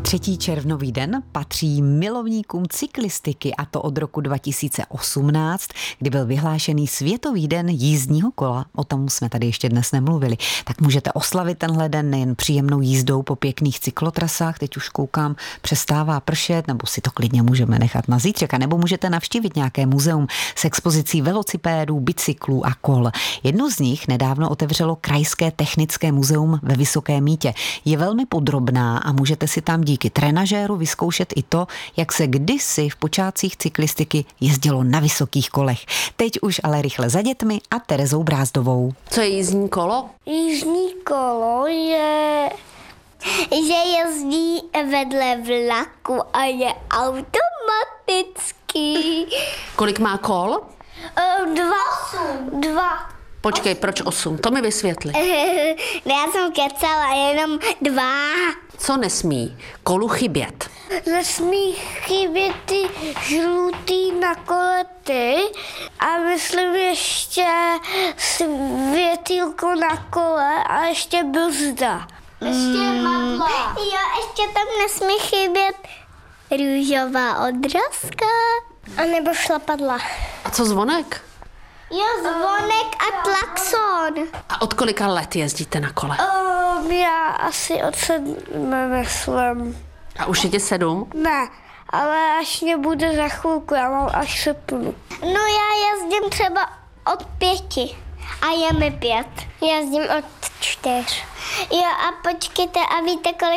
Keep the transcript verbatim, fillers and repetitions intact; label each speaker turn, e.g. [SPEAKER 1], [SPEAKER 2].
[SPEAKER 1] Třetí červnový den patří milovníkům cyklistiky, a to od roku dva tisíce osmnáct, kdy byl vyhlášený Světový den jízdního kola. O tom jsme tady ještě dnes nemluvili. Tak můžete oslavit tenhle den nejen příjemnou jízdou po pěkných cyklotrasách, teď už koukám, přestává pršet, nebo si to klidně můžeme nechat na zítřek, a nebo můžete navštívit nějaké muzeum s expozicí velocipédů, bicyklů a kol. Jedno z nich nedávno otevřelo Krajské technické muzeum ve Vysokém Mýtě. Je velmi podrobná a můžete si tam díky trenažéru vyzkoušet i to, jak se kdysi v počátcích cyklistiky jezdilo na vysokých kolech. Teď už ale rychle za dětmi a Terezou Brázdovou.
[SPEAKER 2] Co je jízdní kolo?
[SPEAKER 3] Jízdní kolo je, že jezdí vedle vlaku a je automatický.
[SPEAKER 2] Kolik má kol?
[SPEAKER 3] Dva. Dva.
[SPEAKER 2] Počkej, proč osm? To mi vysvětli.
[SPEAKER 3] Já jsem kecala, jenom dva.
[SPEAKER 2] Co nesmí kolu chybět?
[SPEAKER 3] Nesmí chybět ty žlutý nakolety a myslím ještě světýlko na kole a ještě brzda. Ještě madla. Jo, ještě tam nesmí chybět růžová odrazka. A nebo šlapadla.
[SPEAKER 2] A co zvonek?
[SPEAKER 3] Jo, zvonek a klaxon.
[SPEAKER 2] A od kolika let jezdíte na kole?
[SPEAKER 3] Um, já asi od sedmi, myslím.
[SPEAKER 2] A už je tě sedm?
[SPEAKER 3] Ne, ale až mě bude za chvilku, já mám až srpnu. No já jezdím třeba od pěti a je mi pět. Jezdím od čtyř. Jo a počkejte, a víte, kolik